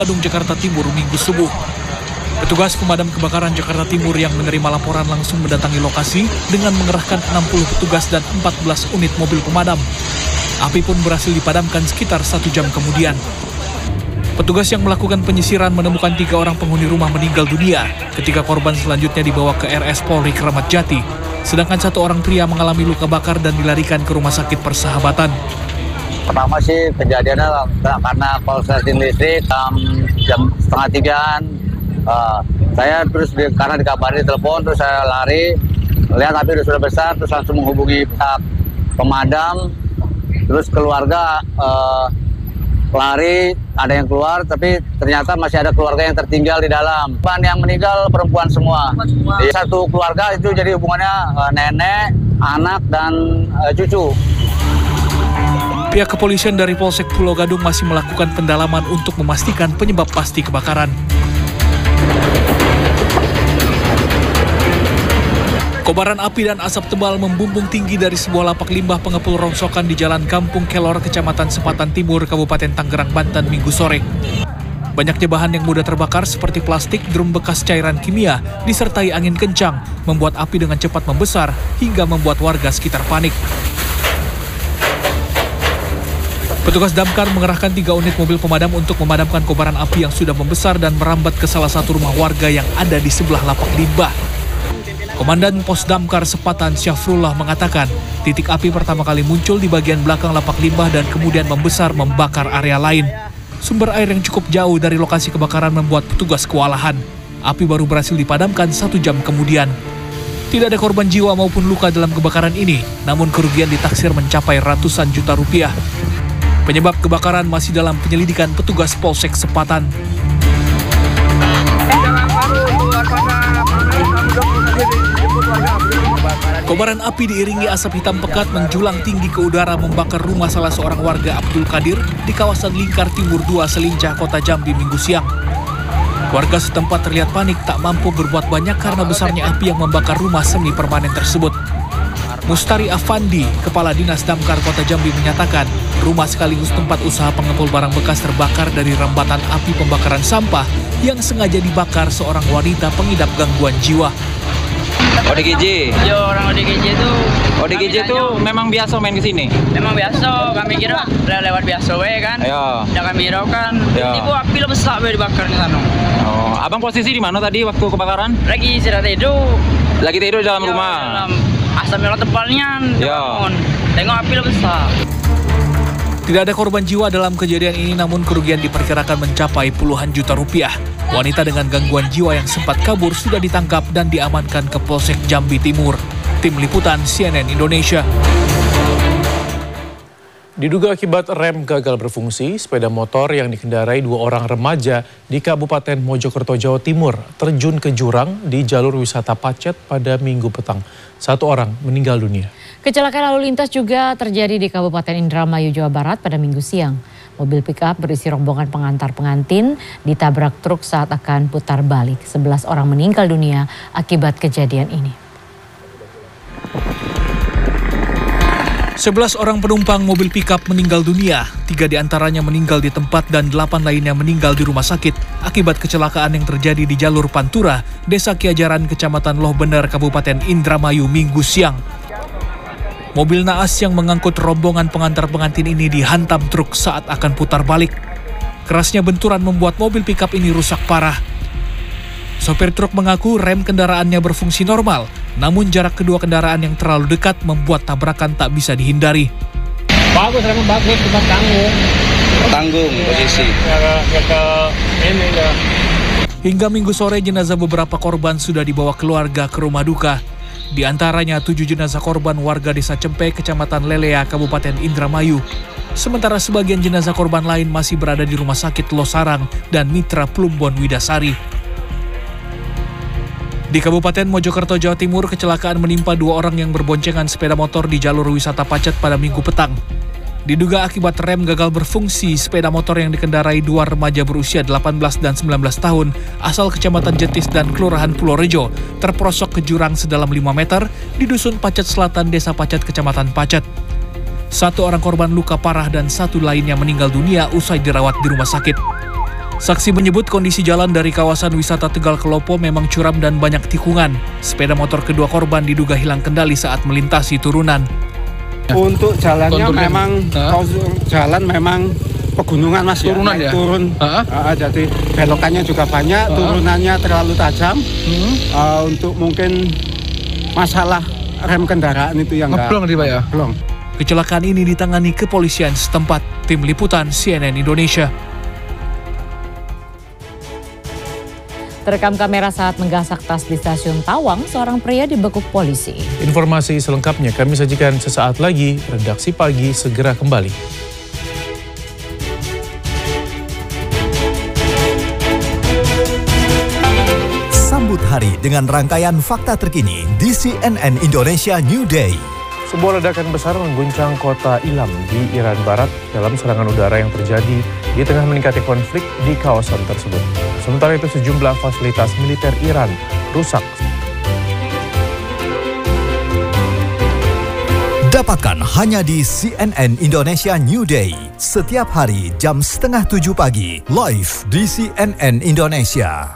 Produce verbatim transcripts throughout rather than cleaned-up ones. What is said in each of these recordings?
Bandung, Jakarta Timur, Minggu subuh. Petugas pemadam kebakaran Jakarta Timur yang menerima laporan langsung mendatangi lokasi dengan mengerahkan enam puluh petugas dan empat belas unit mobil pemadam. Api pun berhasil dipadamkan sekitar satu jam kemudian. Petugas yang melakukan penyisiran menemukan tiga orang penghuni rumah meninggal dunia ketika korban selanjutnya dibawa ke R S Polri Kramat Jati. Sedangkan satu orang pria mengalami luka bakar dan dilarikan ke Rumah Sakit Persahabatan. Pertama sih kejadiannya karena korsleting listrik um, jam setengah tigaan. Uh, saya terus di, karena dikabari telepon, terus saya lari, lihat api sudah besar, terus langsung menghubungi pihak pemadam, terus keluarga uh, lari, ada yang keluar, tapi ternyata masih ada keluarga yang tertinggal di dalam. Ban yang meninggal perempuan semua. Di satu keluarga itu jadi hubungannya uh, nenek, anak, dan uh, cucu. Pihak kepolisian dari Polsek Pulau Gadung masih melakukan pendalaman untuk memastikan penyebab pasti kebakaran. Kobaran api dan asap tebal membumbung tinggi dari sebuah lapak limbah pengepul rongsokan di Jalan Kampung Kelor, Kecamatan Sepatan Timur, Kabupaten Tangerang, Banten, Minggu sore. Banyaknya bahan yang mudah terbakar seperti plastik, drum bekas cairan kimia, disertai angin kencang, membuat api dengan cepat membesar hingga membuat warga sekitar panik. Petugas damkar mengerahkan tiga unit mobil pemadam untuk memadamkan kobaran api yang sudah membesar dan merambat ke salah satu rumah warga yang ada di sebelah lapak limbah. Komandan Pos Damkar Sepatan Syafrullah mengatakan, titik api pertama kali muncul di bagian belakang lapak limbah dan kemudian membesar membakar area lain. Sumber air yang cukup jauh dari lokasi kebakaran membuat petugas kewalahan. Api baru berhasil dipadamkan satu jam kemudian. Tidak ada korban jiwa maupun luka dalam kebakaran ini, namun kerugian ditaksir mencapai ratusan juta rupiah. Penyebab kebakaran masih dalam penyelidikan petugas Polsek Sepatan. Kobaran api diiringi asap hitam pekat menjulang tinggi ke udara membakar rumah salah seorang warga Abdul Qadir di kawasan Lingkar Timur dua Selincah, Kota Jambi, Minggu siang. Warga setempat terlihat panik tak mampu berbuat banyak karena besarnya api yang membakar rumah semi permanen tersebut. Mustari Afandi, Kepala Dinas Damkar Kota Jambi menyatakan, rumah sekaligus tempat usaha pengepul barang bekas terbakar dari rambatan api pembakaran sampah yang sengaja dibakar seorang wanita pengidap gangguan jiwa. O D G J? Yo, orang O D G J itu. O D G J itu memang biasa main ke sini? Memang biasa, kami kira lewat biasa we kan. Iya. Ya kami hiraukan. Ya. Itu api lo besar we dibakar di sana. Oh, abang posisi di mana tadi waktu kebakaran? Lagi istirahat tidur. Lagi tidur di dalam Yo, rumah. Dalam asap merah tebalnya. Ya. Tengok api lo besar. Tidak ada korban jiwa dalam kejadian ini, namun kerugian diperkirakan mencapai puluhan juta rupiah. Wanita dengan gangguan jiwa yang sempat kabur sudah ditangkap dan diamankan ke Polsek Jambi Timur. Tim Liputan C N N Indonesia. Diduga akibat rem gagal berfungsi, sepeda motor yang dikendarai dua orang remaja di Kabupaten Mojokerto, Jawa Timur terjun ke jurang di jalur wisata Pacet pada Minggu petang. Satu orang meninggal dunia. Kecelakaan lalu lintas juga terjadi di Kabupaten Indramayu, Jawa Barat pada Minggu siang. Mobil pick-up berisi rombongan pengantar pengantin ditabrak truk saat akan putar balik. sebelas orang meninggal dunia akibat kejadian ini. sebelas orang penumpang mobil pick-up meninggal dunia, tiga diantaranya meninggal di tempat dan delapan lainnya meninggal di rumah sakit akibat kecelakaan yang terjadi di jalur Pantura, Desa Kiajaran, Kecamatan Loh Bener, Kabupaten Indramayu, Minggu siang. Mobil naas yang mengangkut rombongan pengantar pengantin ini dihantam truk saat akan putar balik. Kerasnya benturan membuat mobil pick-up ini rusak parah. Sopir truk mengaku rem kendaraannya berfungsi normal, namun jarak kedua kendaraan yang terlalu dekat membuat tabrakan tak bisa dihindari. Bagus, remnya bagus, cuma tanggung. Tanggung posisi. Ya, ya ke ini ya. Hingga Minggu sore jenazah beberapa korban sudah dibawa keluarga ke rumah duka. Di antaranya tujuh jenazah korban warga Desa Cempe, Kecamatan Lelea, Kabupaten Indramayu. Sementara sebagian jenazah korban lain masih berada di Rumah Sakit Losarang dan Mitra Plumbon Widasari. Di Kabupaten Mojokerto, Jawa Timur, kecelakaan menimpa dua orang yang berboncengan sepeda motor di jalur wisata Pacet pada Minggu petang. Diduga akibat rem gagal berfungsi, sepeda motor yang dikendarai dua remaja berusia delapan belas dan sembilan belas tahun asal Kecamatan Jetis dan Kelurahan Pulorejo terperosok ke jurang sedalam lima meter di Dusun Pacet Selatan, Desa Pacet, Kecamatan Pacet. Satu orang korban luka parah dan satu lainnya meninggal dunia usai dirawat di rumah sakit. Saksi menyebut kondisi jalan dari kawasan wisata Tegal ke Lopo memang curam dan banyak tikungan. Sepeda motor kedua korban diduga hilang kendali saat melintasi turunan. Untuk jalannya Konturnya, memang ha? jalan memang pegunungan mas, Turunan ya, ya? turun. Ha? Uh, jadi belokannya juga banyak, Ha? turunannya terlalu tajam. Hmm. Uh, untuk mungkin masalah rem kendaraan itu yang nggak Ngeblong nih Pak ya? blong. Kecelakaan ini ditangani kepolisian setempat. Tim Liputan C N N Indonesia. Terekam kamera saat menggasak tas di stasiun Tawang, seorang pria dibekuk polisi. Informasi selengkapnya kami sajikan sesaat lagi. Redaksi Pagi segera kembali. Sambut hari dengan rangkaian fakta terkini di C N N Indonesia New Day. Sebuah ledakan besar mengguncang kota Ilam di Iran Barat dalam serangan udara yang terjadi di tengah meningkatnya konflik di kawasan tersebut. Sementara itu sejumlah fasilitas militer Iran rusak. Dapatkan hanya di C N N Indonesia New Day. Setiap hari jam setengah tujuh pagi, live di C N N Indonesia.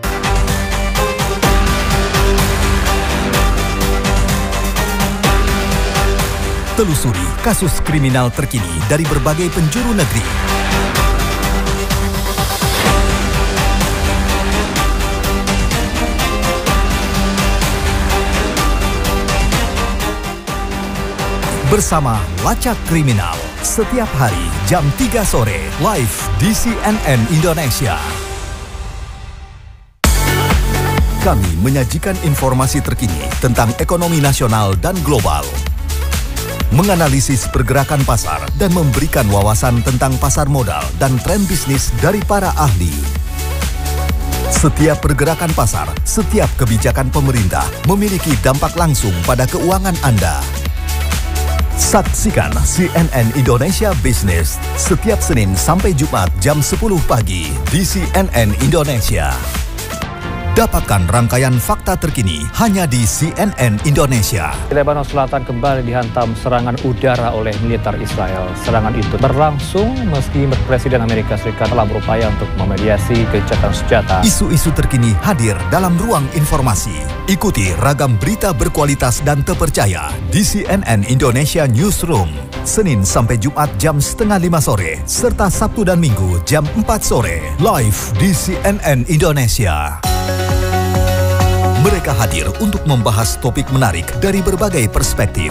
Telusuri kasus kriminal terkini dari berbagai penjuru negeri. Bersama Lacak Kriminal, setiap hari jam tiga sore, live di C N N Indonesia. Kami menyajikan informasi terkini tentang ekonomi nasional dan global, menganalisis pergerakan pasar dan memberikan wawasan tentang pasar modal dan tren bisnis dari para ahli. Setiap pergerakan pasar, setiap kebijakan pemerintah memiliki dampak langsung pada keuangan Anda. Saksikan C N N Indonesia Business setiap Senin sampai Jumat jam sepuluh pagi di C N N Indonesia. Dapatkan rangkaian fakta terkini hanya di C N N Indonesia. Lebanon Selatan kembali dihantam serangan udara oleh militer Israel. Serangan itu berlangsung meski Presiden Amerika Serikat telah berupaya untuk memediasi gencatan senjata. Isu-isu terkini hadir dalam ruang informasi. Ikuti ragam berita berkualitas dan terpercaya di C N N Indonesia Newsroom. Senin sampai Jumat jam setengah lima sore, serta Sabtu dan Minggu jam empat sore. Live di C N N Indonesia. Mereka hadir untuk membahas topik menarik dari berbagai perspektif.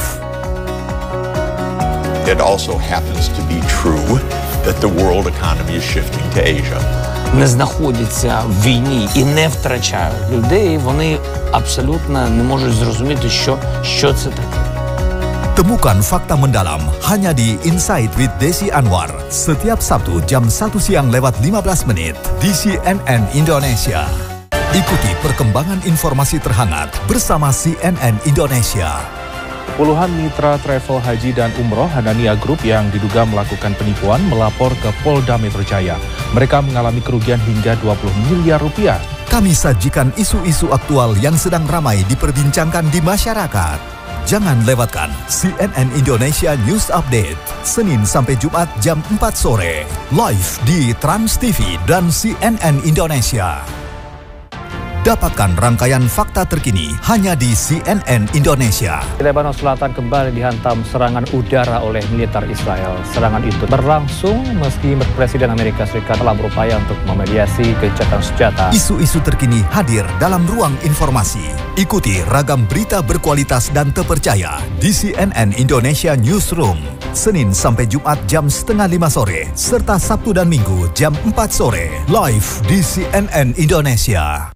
It also happens to be true that the world economy is shifting to Asia. Не знаходяться в війні і не втрачають людей, вони абсолютно не можуть зрозуміти, що, що це таке. Temukan fakta mendalam hanya di Insight with Desi Anwar setiap Sabtu jam satu siang lewat lima belas menit di C N N Indonesia. Ikuti perkembangan informasi terhangat bersama C N N Indonesia. Puluhan mitra travel haji dan umroh Hanania Group yang diduga melakukan penipuan melapor ke Polda Metro Jaya. Mereka mengalami kerugian hingga dua puluh miliar rupiah. Kami sajikan isu-isu aktual yang sedang ramai diperbincangkan di masyarakat. Jangan lewatkan C N N Indonesia News Update, Senin sampai Jumat jam empat sore, live di Trans T V dan C N N Indonesia. Dapatkan rangkaian fakta terkini hanya di C N N Indonesia. Lebanon Selatan kembali dihantam serangan udara oleh militer Israel. Serangan itu berlangsung meski Presiden Amerika Serikat telah berupaya untuk memediasi gencatan senjata. Isu-isu terkini hadir dalam ruang informasi. Ikuti ragam berita berkualitas dan terpercaya di C N N Indonesia Newsroom. Senin sampai Jumat jam setengah lima sore, serta Sabtu dan Minggu jam empat sore. Live di C N N Indonesia.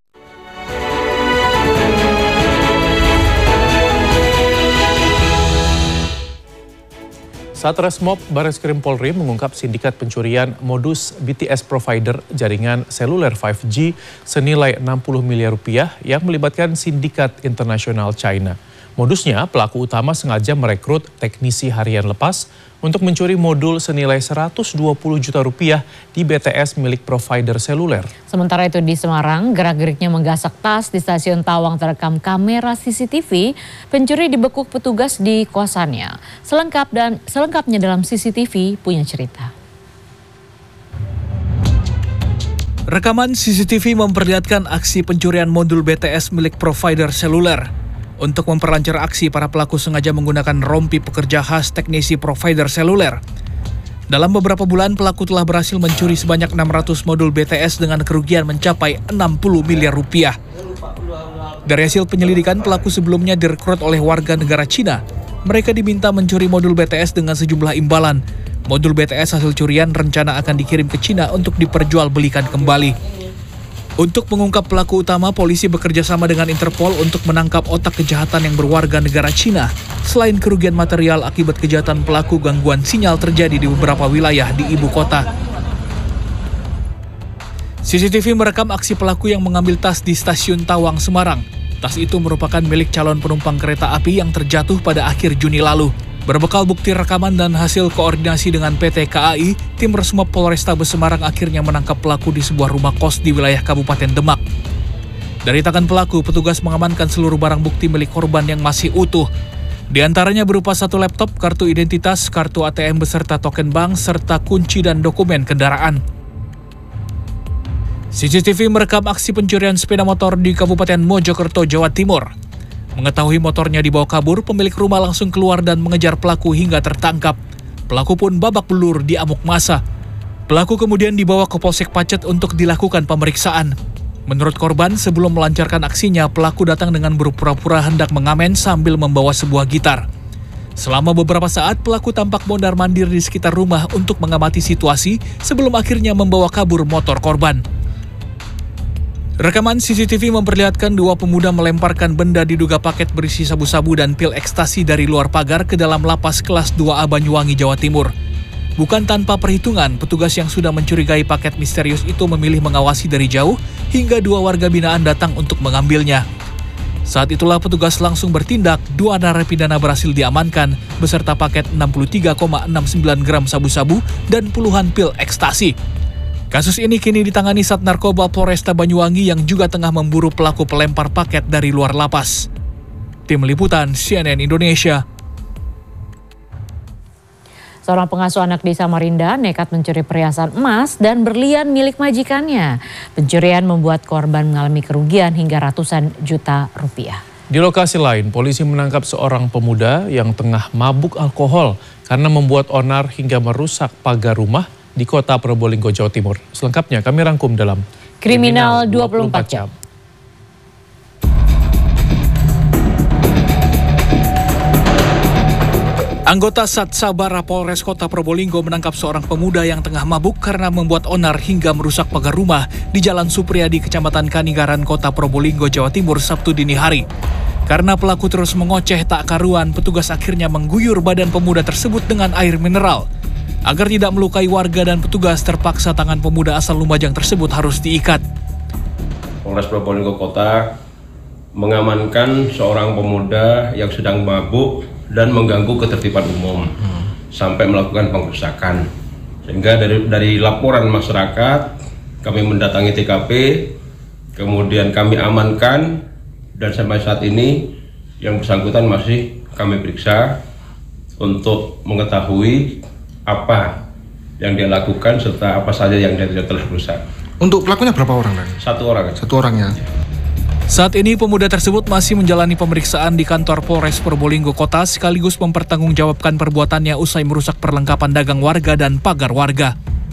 Satreskrim Bareskrim Polri mengungkap sindikat pencurian modus B T S provider jaringan seluler lima G senilai enam puluh miliar rupiah yang melibatkan sindikat internasional China. Modusnya, pelaku utama sengaja merekrut teknisi harian lepas untuk mencuri modul senilai seratus dua puluh juta rupiah di B T S milik provider seluler. Sementara itu di Semarang, gerak-geriknya menggasak tas di stasiun Tawang terekam kamera C C T V. Pencuri dibekuk petugas di kosannya. Selengkap dan selengkapnya dalam C C T V punya cerita. Rekaman C C T V memperlihatkan aksi pencurian modul B T S milik provider seluler. Untuk memperlancar aksi, para pelaku sengaja menggunakan rompi pekerja khas teknisi provider seluler. Dalam beberapa bulan, pelaku telah berhasil mencuri sebanyak enam ratus modul B T S dengan kerugian mencapai enam puluh miliar rupiah. Dari hasil penyelidikan, pelaku sebelumnya direkrut oleh warga negara Cina. Mereka diminta mencuri modul B T S dengan sejumlah imbalan. Modul B T S hasil curian rencana akan dikirim ke Cina untuk diperjualbelikan kembali. Untuk mengungkap pelaku utama, polisi bekerja sama dengan Interpol untuk menangkap otak kejahatan yang berwarga negara Cina. Selain kerugian material akibat kejahatan pelaku, gangguan sinyal terjadi di beberapa wilayah di ibu kota. C C T V merekam aksi pelaku yang mengambil tas di stasiun Tawang, Semarang. Tas itu merupakan milik calon penumpang kereta api yang terjatuh pada akhir Juni lalu. Berbekal bukti rekaman dan hasil koordinasi dengan P T K A I, tim Resmob Polrestabes Semarang akhirnya menangkap pelaku di sebuah rumah kos di wilayah Kabupaten Demak. Dari tangan pelaku, petugas mengamankan seluruh barang bukti milik korban yang masih utuh. Di antaranya berupa satu laptop, kartu identitas, kartu A T M beserta token bank, serta kunci dan dokumen kendaraan. C C T V merekam aksi pencurian sepeda motor di Kabupaten Mojokerto, Jawa Timur. Mengetahui motornya dibawa kabur, pemilik rumah langsung keluar dan mengejar pelaku hingga tertangkap. Pelaku pun babak belur di amuk massa. Pelaku kemudian dibawa ke Polsek Pacet untuk dilakukan pemeriksaan. Menurut korban, sebelum melancarkan aksinya, pelaku datang dengan berpura-pura hendak mengamen sambil membawa sebuah gitar. Selama beberapa saat, pelaku tampak mondar-mandir di sekitar rumah untuk mengamati situasi sebelum akhirnya membawa kabur motor korban. Rekaman C C T V memperlihatkan dua pemuda melemparkan benda diduga paket berisi sabu-sabu dan pil ekstasi dari luar pagar ke dalam lapas kelas dua A Banyuwangi, Jawa Timur. Bukan tanpa perhitungan, petugas yang sudah mencurigai paket misterius itu memilih mengawasi dari jauh hingga dua warga binaan datang untuk mengambilnya. Saat itulah petugas langsung bertindak, dua narapidana berhasil diamankan beserta paket enam puluh tiga koma enam sembilan gram sabu-sabu dan puluhan pil ekstasi. Kasus ini kini ditangani Sat Narkoba Polresta Banyuwangi yang juga tengah memburu pelaku pelempar paket dari luar lapas. Tim Liputan C N N Indonesia. Seorang pengasuh anak di Samarinda nekat mencuri perhiasan emas dan berlian milik majikannya. Pencurian membuat korban mengalami kerugian hingga ratusan juta rupiah. Di lokasi lain, polisi menangkap seorang pemuda yang tengah mabuk alkohol karena membuat onar hingga merusak pagar rumah di kota Probolinggo, Jawa Timur. Selengkapnya kami rangkum dalam Kriminal dua puluh empat jam. Anggota Sat Sabara Polres Kota Probolinggo menangkap seorang pemuda yang tengah mabuk karena membuat onar hingga merusak pagar rumah di Jalan Supriyadi, Kecamatan Kanigaran, Kota Probolinggo, Jawa Timur, Sabtu dini hari. Karena pelaku terus mengoceh tak karuan, petugas akhirnya mengguyur badan pemuda tersebut dengan air mineral. Agar tidak melukai warga dan petugas, terpaksa tangan pemuda asal Lumajang tersebut harus diikat. Polres Probolinggo Kota mengamankan seorang pemuda yang sedang mabuk dan mengganggu ketertiban umum hmm. sampai melakukan pengrusakan. Sehingga dari, dari laporan masyarakat, kami mendatangi T K P, kemudian kami amankan, dan sampai saat ini yang bersangkutan masih kami periksa untuk mengetahui apa yang dia lakukan serta apa saja yang dia telah berusaha. Untuk pelakunya berapa orang? Dan? Satu orang. Satu orang ya. Saat ini pemuda tersebut masih menjalani pemeriksaan di kantor Polres Probolinggo Kota sekaligus mempertanggungjawabkan perbuatannya usai merusak perlengkapan dagang warga dan pagar warga.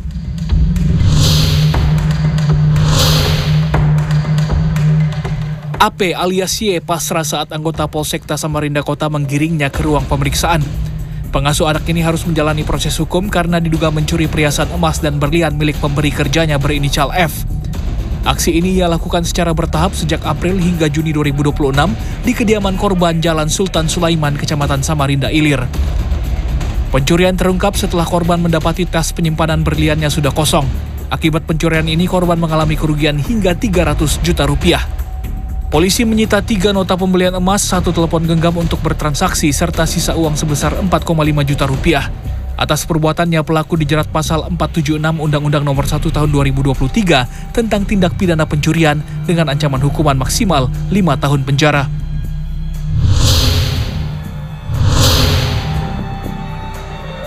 A P alias Y pasrah saat anggota Polsekta Samarinda Kota menggiringnya ke ruang pemeriksaan. Pengasuh anak ini harus menjalani proses hukum karena diduga mencuri perhiasan emas dan berlian milik pemberi kerjanya berinisial F. Aksi ini ia lakukan secara bertahap sejak April hingga Juni dua ribu dua puluh enam di kediaman korban Jalan Sultan Sulaiman, Kecamatan Samarinda Ilir. Pencurian terungkap setelah korban mendapati tas penyimpanan berliannya sudah kosong. Akibat pencurian ini korban mengalami kerugian hingga tiga ratus juta rupiah. Polisi menyita tiga nota pembelian emas, satu telepon genggam untuk bertransaksi, serta sisa uang sebesar empat koma lima juta rupiah. Atas perbuatannya, pelaku dijerat pasal empat tujuh enam Undang-Undang Nomor satu Tahun dua ribu dua puluh tiga tentang tindak pidana pencurian dengan ancaman hukuman maksimal lima tahun penjara.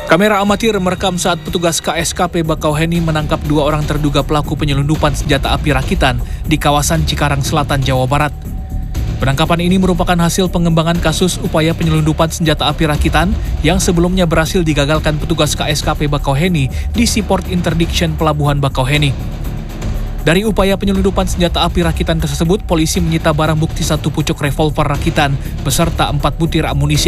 Kamera amatir merekam saat petugas K S K P Bakauheni menangkap dua orang terduga pelaku penyelundupan senjata api rakitan di kawasan Cikarang Selatan, Jawa Barat. Penangkapan ini merupakan hasil pengembangan kasus upaya penyelundupan senjata api rakitan yang sebelumnya berhasil digagalkan petugas K S K P Bakauheni di Seaport Interdiction Pelabuhan Bakauheni. Dari upaya penyelundupan senjata api rakitan tersebut, polisi menyita barang bukti satu pucuk revolver rakitan beserta empat butir amunisi